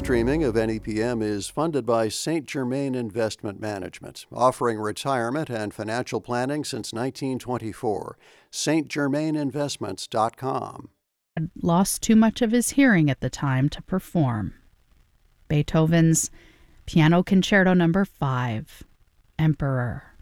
streaming of NEPM is funded by St. Germain Investment Management, offering retirement and financial planning since 1924. stgermaininvestments.com. Had lost too much of his hearing at the time to perform. Beethoven's Piano Concerto No. 5, Emperor.